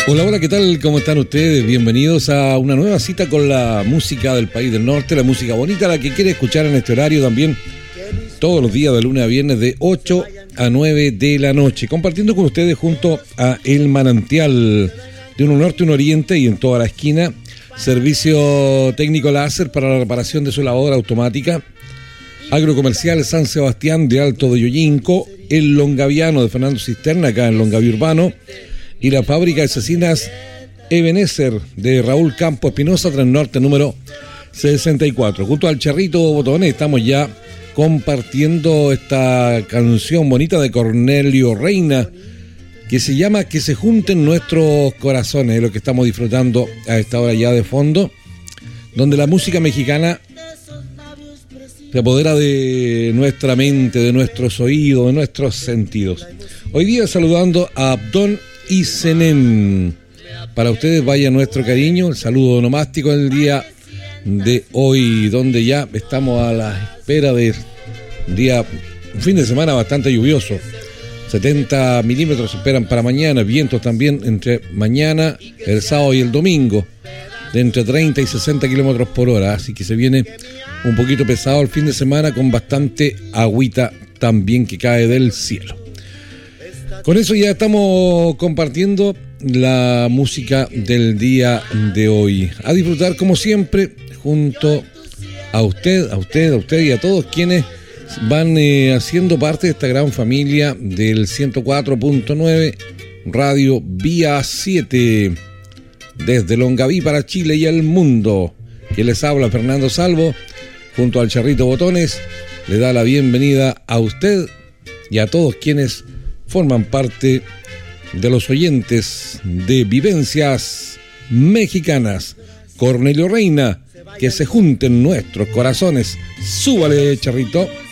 Hola, hola, ¿qué tal? ¿Cómo están ustedes? Bienvenidos a una nueva cita con la música del país del norte, la música bonita, la que quiere escuchar en este horario también todos los días de lunes a viernes de 8 a 9 de la noche, compartiendo con ustedes junto a El Manantial de Uno Norte, Uno Oriente y en toda la esquina, servicio técnico láser para la reparación de su lavadora automática, Agrocomercial San Sebastián de Alto de Yoyinco, El Longaviano de Fernando Cisterna, acá en Longaví Urbano, y la fábrica de cecinas Ebenezer de Raúl Campo Espinosa, Tren Norte número 64. Junto al Charrito Botones estamos ya compartiendo esta canción bonita de Cornelio Reina que se llama Que se junten nuestros corazones, es lo que estamos disfrutando a esta hora ya de fondo, donde la música mexicana se apodera de nuestra mente, de nuestros oídos, de nuestros sentidos. Hoy día saludando a Abdón y Zenén. Para ustedes vaya nuestro cariño, el saludo onomástico del día de hoy, donde ya estamos a la espera de un fin de semana bastante lluvioso. 70 milímetros se esperan para mañana, vientos también entre mañana, el sábado y el domingo, de entre 30 y 60 kilómetros por hora, así que se viene un poquito pesado el fin de semana con bastante agüita también que cae del cielo. Con eso ya estamos compartiendo la música del día de hoy. A disfrutar como siempre junto a usted y a todos quienes van haciendo parte de esta gran familia del 104.9 Radio Vía 7 desde Longaví para Chile y el mundo. Que les habla Fernando Salvo junto al Charrito Botones. Le da la bienvenida a usted y a todos quienes forman parte de los oyentes de Vivencias Mexicanas. Cornelio Reina, que se junten nuestros corazones. Súbale, Charrito.